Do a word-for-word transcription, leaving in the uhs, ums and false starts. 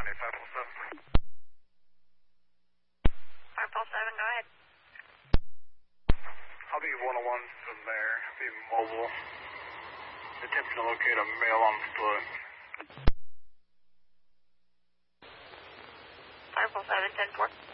five four seven. five four seven, go ahead. I'll be one oh one from there. Be mobile. Attempting to locate a male on foot. five four seven, ten four.